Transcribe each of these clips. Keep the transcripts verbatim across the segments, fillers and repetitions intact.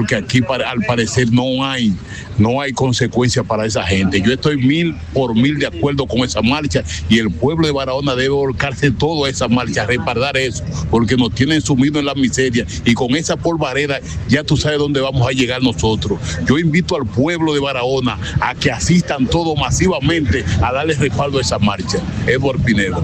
porque aquí para, al parecer no hay, no hay consecuencias para esa gente. Yo estoy mil por mil de acuerdo con esa marcha y el pueblo de Barahona debe volcarse todo a esa marcha, respaldar eso, porque nos tienen sumidos en la miseria y con esa polvareda ya tú sabes dónde vamos a llegar nosotros. Yo invito al pueblo de Barahona a que asistan todos masivamente a darle respaldo a esa marcha. Edward Pinedo.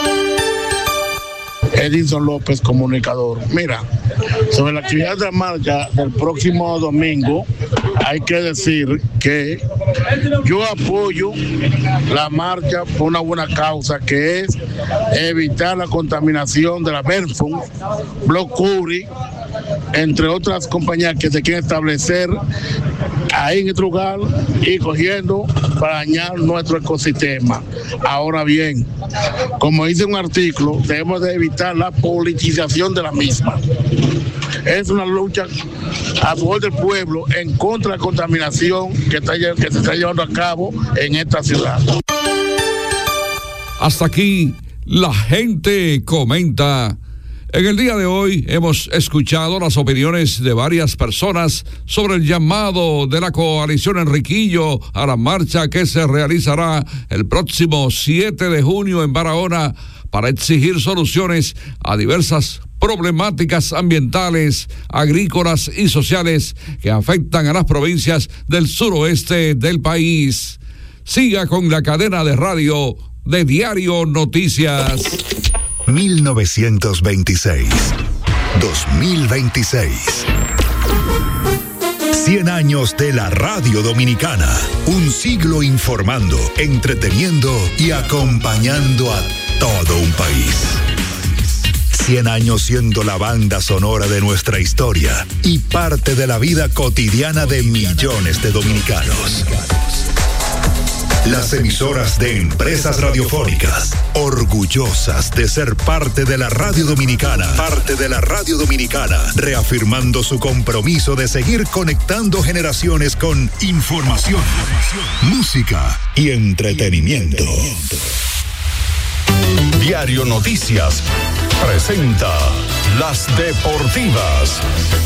Edinson López, comunicador. Mira, sobre la actividad de la marcha del próximo domingo, hay que decir que yo apoyo la marcha por una buena causa, que es evitar la contaminación de la Belfont, Block Curry, entre otras compañías que se quieren establecer ahí en este lugar y cogiendo para dañar nuestro ecosistema. Ahora bien, como dice un artículo, debemos de evitar la politización de la misma. Es una lucha a favor del pueblo en contra de la contaminación que, está, que se está llevando a cabo en esta ciudad. Hasta aquí, la gente comenta. En el día de hoy hemos escuchado las opiniones de varias personas sobre el llamado de la coalición Enriquillo a la marcha que se realizará el próximo siete de junio en Barahona para exigir soluciones a diversas problemáticas ambientales, agrícolas y sociales que afectan a las provincias del suroeste del país. Siga con la cadena de radio de Diario Noticias. mil novecientos veintiséis, dos mil veintiséis. cien años de la radio dominicana. Un siglo informando, entreteniendo y acompañando a todo un país. cien años siendo la banda sonora de nuestra historia y parte de la vida cotidiana de millones de dominicanos. Las emisoras de Empresas Radiofónicas, orgullosas de ser parte de la radio dominicana, parte de la radio dominicana, reafirmando su compromiso de seguir conectando generaciones con información, música y entretenimiento. Diario Noticias presenta Las Deportivas.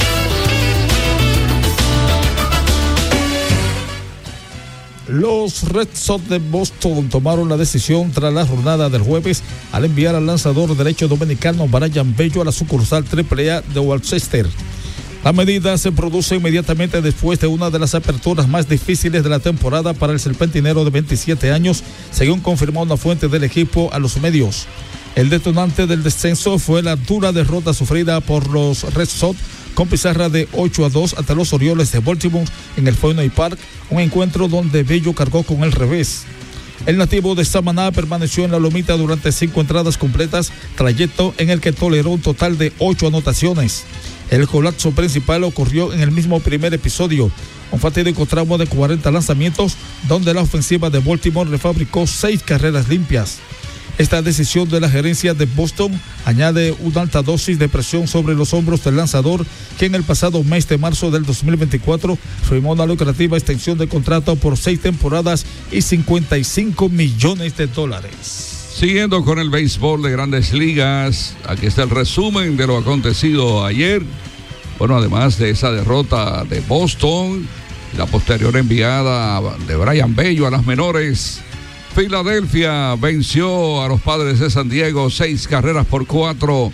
Los Red Sox de Boston tomaron la decisión tras la jornada del jueves al enviar al lanzador derecho dominicano Brian Bello a la sucursal triple A de Worcester. La medida se produce inmediatamente después de una de las aperturas más difíciles de la temporada para el serpentinero de veintisiete años, según confirmó una fuente del equipo a los medios. El detonante del descenso fue la dura derrota sufrida por los Red Sox con pizarra de ocho a dos ante los Orioles de Baltimore en el Fenway Park, un encuentro donde Bello cargó con el revés. El nativo de Samaná permaneció en la lomita durante cinco entradas completas, trayecto en el que toleró un total de ocho anotaciones. El colapso principal ocurrió en el mismo primer episodio, un fatídico tramo de cuarenta lanzamientos, donde la ofensiva de Baltimore le fabricó seis carreras limpias. Esta decisión de la gerencia de Boston añade una alta dosis de presión sobre los hombros del lanzador, que en el pasado mes de marzo del dos mil veinticuatro firmó una lucrativa extensión de contrato por seis temporadas y cincuenta y cinco millones de dólares. Siguiendo con el béisbol de Grandes Ligas, aquí está el resumen de lo acontecido ayer. Bueno, además de esa derrota de Boston, la posterior enviada de Brian Bello a las menores, Filadelfia venció a los Padres de San Diego seis carreras por cuatro.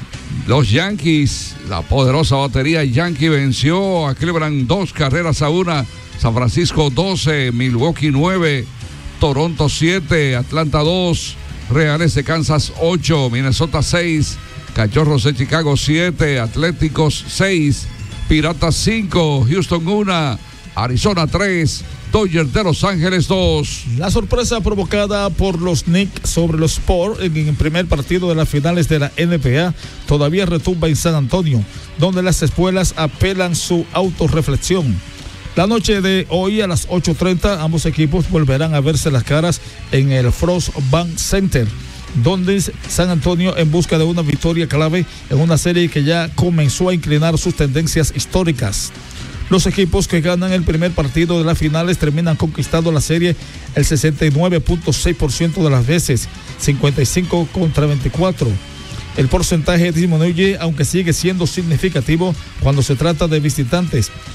Los Yankees, la poderosa batería Yankee venció a Cleveland dos carreras a una. San Francisco doce, Milwaukee nueve, Toronto siete, Atlanta dos, Reales de Kansas ocho, Minnesota seis, Cachorros de Chicago siete, Atléticos seis, Piratas cinco, Houston uno, Arizona tres, Dodgers de Los Ángeles dos. La sorpresa provocada por los Knicks sobre los Spurs en el primer partido de las finales de la N B A todavía retumba en San Antonio, donde las escuelas apelan su autorreflexión. La noche de hoy a las ocho treinta ambos equipos volverán a verse las caras en el Frost Bank Center, donde San Antonio en busca de una victoria clave en una serie que ya comenzó a inclinar sus tendencias históricas. Los equipos que ganan el primer partido de las finales terminan conquistando la serie el sesenta y nueve punto seis por ciento de las veces, cincuenta y cinco contra veinticuatro. El porcentaje disminuye, aunque sigue siendo significativo cuando se trata de visitantes.